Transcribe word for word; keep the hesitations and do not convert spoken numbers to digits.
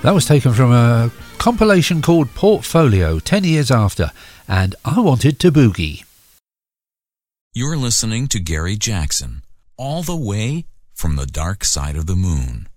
That was taken from a compilation called Portfolio, ten years after, and I Wanted to Boogie. You're listening to Gary Jackson, all the way from the dark side of the moon.